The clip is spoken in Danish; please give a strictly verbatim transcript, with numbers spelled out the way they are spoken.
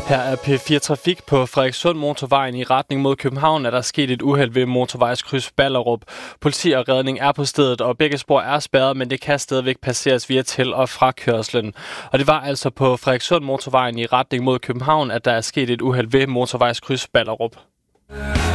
Her er P fire Trafik på Frederikssund Motorvejen i retning mod København. Er der sket et uheld ved motorvejskryds Ballerup. Politi og redning er på stedet, og begge spor er spærret, men det kan stadigvæk passeres via til- og frakørslen. Og det var altså på Frederikssund Motorvejen i retning mod København, at der er sket et uheld ved motorvejskryds Ballerup.